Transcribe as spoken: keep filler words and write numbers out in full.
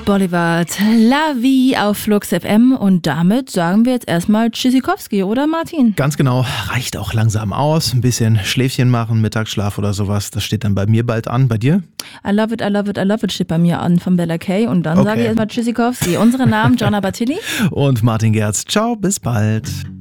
Boulevard, La Vie auf Flux F M und damit sagen wir jetzt erstmal Tschüssikowski, oder Martin? Ganz genau, reicht auch langsam aus, ein bisschen Schläfchen machen, Mittagsschlaf oder sowas, das steht dann bei mir bald an, bei dir? I love it, I love it, I love it steht bei mir an von Bella Kay und dann Okay. sage ich erstmal Tschüssikowski. Unsere Namen Gianna Battilli und Martin Gerz. Ciao, bis bald.